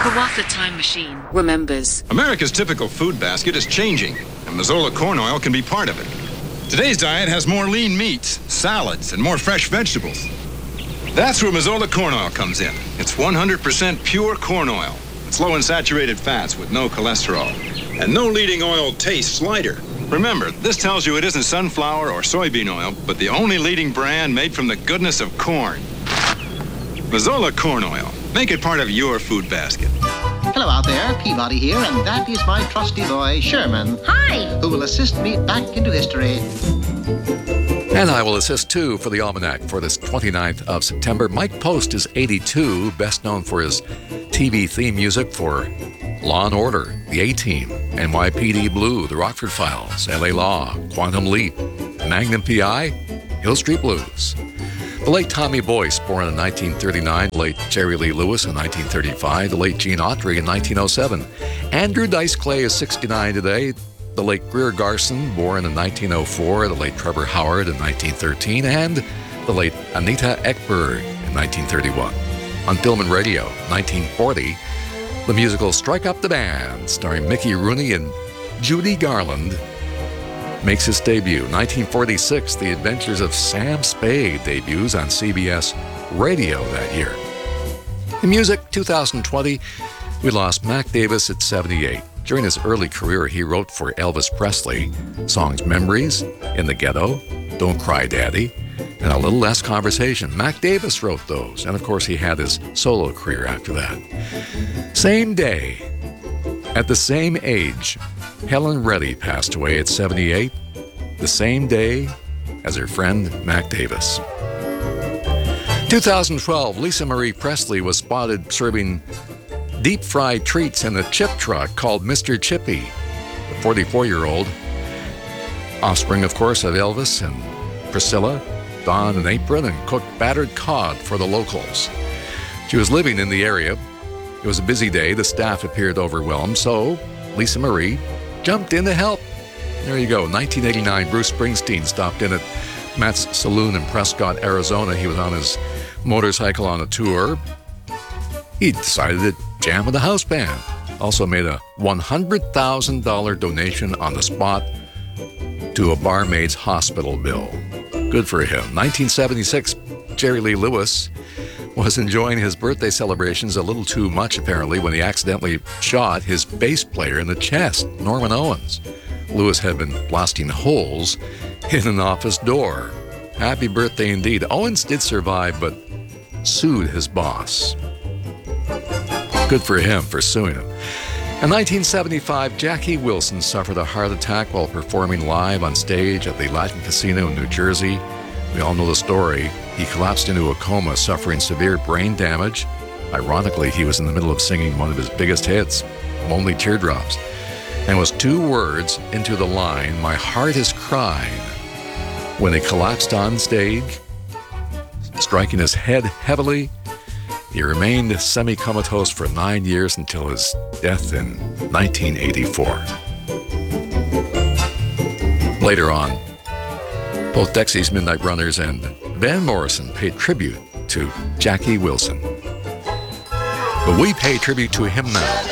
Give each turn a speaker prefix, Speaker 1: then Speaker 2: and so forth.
Speaker 1: Kawaka Time Machine remembers.
Speaker 2: America's typical food basket is changing, and Mazola corn oil can be part of it. Today's diet has more lean meats, salads, and more fresh vegetables. That's where Mazola corn oil comes in. It's 100% pure corn oil. It's low in saturated fats with no cholesterol. And no leading oil tastes lighter. Remember, this tells you it isn't sunflower or soybean oil, but the only leading brand made from the goodness of corn. Mazola corn oil. Make it part of your food basket.
Speaker 3: Hello out there, Peabody here, and that is my trusty boy, Sherman.
Speaker 4: Hi!
Speaker 3: Who will assist me back into history.
Speaker 5: And I will assist, too, for the Almanac for this 29th of September. Mike Post is 82, best known for his TV theme music for Law & Order, The A-Team, NYPD Blue, The Rockford Files, L.A. Law, Quantum Leap, Magnum P.I., Hill Street Blues. The late Tommy Boyce, born in 1939, the late Jerry Lee Lewis in 1935, the late Gene Autry in 1907. Andrew Dice Clay is 69 today. The late Greer Garson, born in 1904, the late Trevor Howard in 1913, and the late Anita Ekberg in 1931. On film and radio, 1940, the musical Strike Up the Band, starring Mickey Rooney and Judy Garland, makes its debut. 1946, The Adventures of Sam Spade debuts on CBS Radio that year. In music, 2020, we lost Mac Davis at 78. During his early career, he wrote for Elvis Presley songs Memories, In the Ghetto, Don't Cry Daddy, and A Little Less Conversation. Mac Davis wrote those, and of course he had his solo career after that. Same day, at the same age, Helen Reddy passed away at 78, the same day as her friend Mac Davis. 2012, Lisa Marie Presley was spotted serving deep-fried treats in a chip truck called Mr. Chippy. The 44-year-old, offspring, of course, of Elvis and Priscilla, donned an apron and cooked battered cod for the locals. She was living in the area. It was a busy day. The staff appeared overwhelmed, so Lisa Marie jumped in to help. There you go. 1989, Bruce Springsteen stopped in at Matt's Saloon in Prescott, Arizona. He was on his motorcycle on a tour. He decided to jam with the house band. Also made a $100,000 donation on the spot to a barmaid's hospital bill. Good for him. 1976, Jerry Lee Lewis was enjoying his birthday celebrations a little too much, apparently, when he accidentally shot his bass player in the chest, Norman Owens. Lewis had been blasting holes in an office door. Happy birthday indeed. Owens did survive, but sued his boss. Good for him for suing him. In 1975, Jackie Wilson suffered a heart attack while performing live on stage at the Latin Casino in New Jersey. We all know the story. He collapsed into a coma, suffering severe brain damage. Ironically, he was in the middle of singing one of his biggest hits, Lonely Teardrops, and was 2 words into the line, "My heart is crying," when he collapsed on stage, striking his head heavily. He remained semi-comatose for 9 years until his death in 1984. Later on, both Dexys Midnight Runners and Van Morrison paid tribute to Jackie Wilson. But we pay tribute to him now.